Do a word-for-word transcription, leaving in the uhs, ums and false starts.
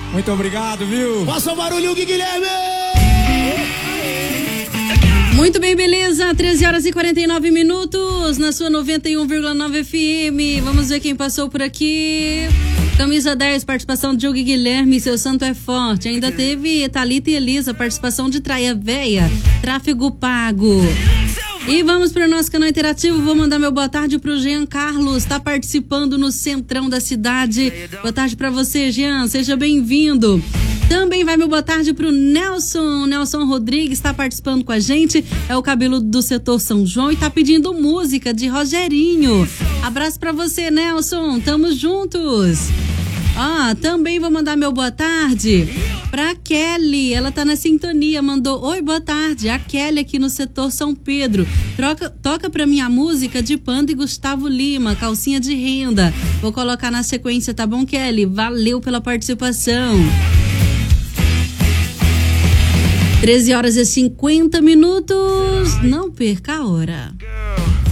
Muito obrigado, viu? Faça um barulho, Guilherme! Muito bem, beleza? treze horas e quarenta e nove minutos na sua noventa e um vírgula nove F M. Vamos ver quem passou por aqui. Camisa dez, participação de Diogo e Guilherme, seu santo é forte. Ainda teve Thalita e Elisa, participação de Traia Véia, tráfego pago. E vamos para o nosso canal interativo. Vou mandar meu boa tarde pro Jean Carlos, tá participando no centrão da cidade. Boa tarde para você, Jean, seja bem-vindo. Também vai meu boa tarde pro Nelson, Nelson Rodrigues, tá participando com a gente, é o cabelo do setor São João e tá pedindo música de Rogerinho. Abraço pra você, Nelson, tamo juntos. Ah, também vou mandar meu boa tarde pra Kelly, ela tá na sintonia, mandou oi, boa tarde, a Kelly aqui no setor São Pedro, Troca, toca pra mim a música de Panda e Gustavo Lima, calcinha de renda, vou colocar na sequência, tá bom, Kelly? Valeu pela participação. treze horas e cinquenta minutos, não perca a hora.